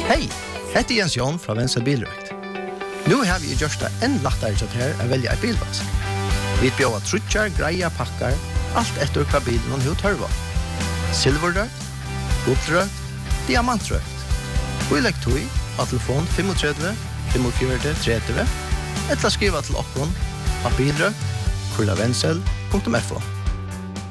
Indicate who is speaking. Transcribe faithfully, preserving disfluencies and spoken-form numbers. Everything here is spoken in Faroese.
Speaker 1: Hei, hette Jens Jon fra Venstre Bilrøkt. Nå har vi gjort det enn lettere til her å velge en bilvask. Vi bjør trutjar, greia, pakkar, alt etter hva bilen hun tørver. Silverrøkt, guldrøkt, diamantrøkt. Vi legger tog av telefon tre fem fem fire tre tre, eller skriva til okkon av bilrøkt, kurlavensel punktum f o.